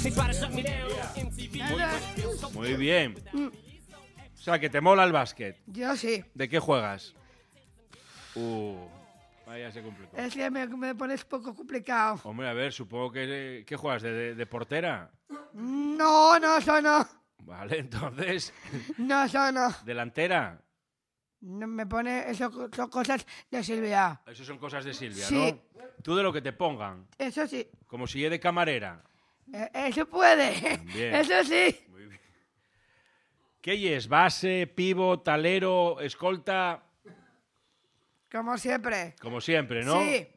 Muy bien. O sea, que te mola el básquet. Yo sí. ¿De qué juegas? Vaya, se complicó. Es que me pones poco complicado. Hombre, a ver, supongo que... ¿Qué juegas? ¿De portera? No, eso no. Vale, entonces... No, eso no. ¿Delantera? No me pone... Eso son cosas de Silvia. Eso son cosas de Silvia, Sí. ¿no? Tú de lo que te pongan. Eso sí. Como si yo de camarera. Eso puede. Bien. Eso sí. Muy bien. ¿Qué es? ¿Base, pívot, alero, escolta? Como siempre. Como siempre, ¿no? Sí.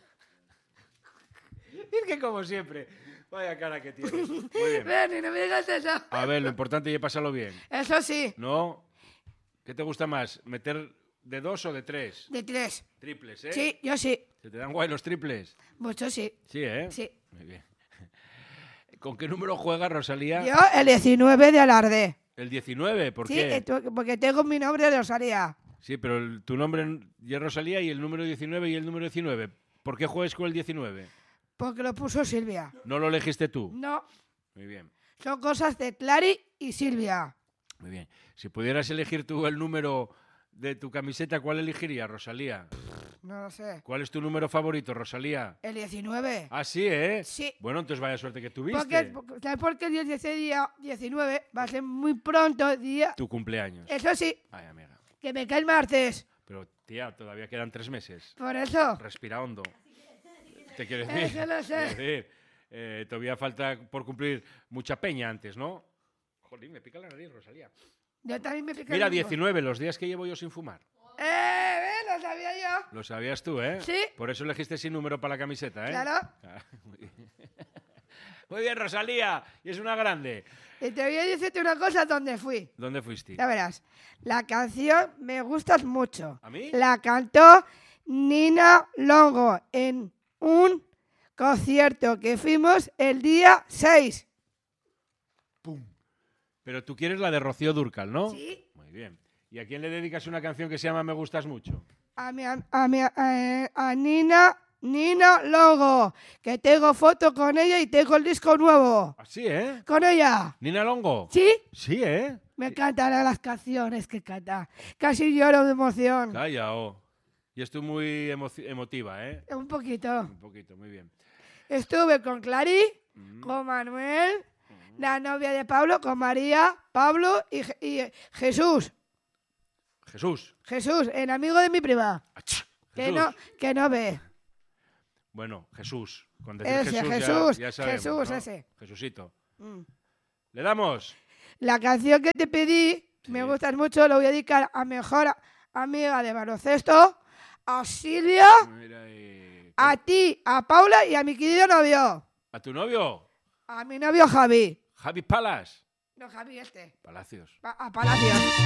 Es que como siempre. Vaya cara que tienes. Muy bien. Ven, no me digas eso. A ver, lo importante es pasarlo bien. Eso sí. ¿No? ¿Qué te gusta más? ¿Meter de 2 o de 3? De 3. Triples, ¿eh? Sí, yo sí. ¿Se te dan guay los triples? Mucho sí. Sí, ¿eh? Sí. Muy bien. ¿Con qué número juega Rosalía? Yo el 19 de Alarde. El 19, ¿por Sí, qué? porque tengo mi nombre de Rosalía. Sí, pero tu nombre ya es Rosalía y el número 19 y el número 19. ¿Por qué juegas con el 19? Porque lo puso Silvia. ¿No lo elegiste tú? No, Muy bien, son cosas de Clary y Silvia. muy bien. Si pudieras elegir tú el número de tu camiseta, ¿cuál elegirías, Rosalía? No lo sé. ¿Cuál es tu número favorito, Rosalía? El 19. Ah, sí, ¿eh? Sí. Bueno, entonces vaya suerte que tuviste. ¿Sabes por qué ese día 19 va a ser muy pronto día? Tu cumpleaños. Eso sí, Ay, amiga. que me cae el martes. Pero, tía, todavía quedan 3 meses. Por eso. Respira hondo. Te quiero decir. Eso lo sé. Quiero decir, todavía falta por cumplir mucha peña antes, ¿no? Jolín, me pica la nariz, Rosalía. Yo también me pica Mira, el mismo. 19, los días que llevo yo sin fumar. Lo sabía yo. Lo sabías tú, ¿eh? Sí. Por eso elegiste sin número para la camiseta, ¿eh? Claro. Ah, muy bien. Muy bien, Rosalía. Y es una grande. Y te voy a decirte una cosa, ¿dónde fui? ¿Dónde fuiste? Ya verás. La canción me gusta mucho. ¿A mí? La cantó Nina Longo en un concierto que fuimos el día 6. ¡Pum! Pero tú quieres la de Rocío Dúrcal, ¿no? Sí. Muy bien. ¿Y a quién le dedicas una canción que se llama Me gustas mucho? A Nina Longo, que tengo foto con ella y tengo el disco nuevo. Así, ¿eh? Con ella. ¿Nina Longo? ¿Sí? Sí, ¿eh? Me encantan las canciones que canta. Casi lloro de emoción. Calla, Y estoy muy emotiva, ¿eh? Un poquito. Un poquito, muy bien. Estuve con Clary, con Manuel, la novia de Pablo, con María, Pablo y Jesús. Jesús, el amigo de mi prima. Ach, Que Jesús. no ve. Bueno, Jesús. Con decir Ese, Jesús, ya sabemos, Jesús, ¿no? ese. Jesucito. Mm. ¿Le damos? La canción que te pedí, Sí. me gusta mucho, lo voy a dedicar a mi mejor amiga de baloncesto, a Silvia, Mira ahí. a ti, a Paula y a mi querido novio. ¿A tu novio? A mi novio Javi. Javi Palas. No, Javi este. Palacios. A Palacios.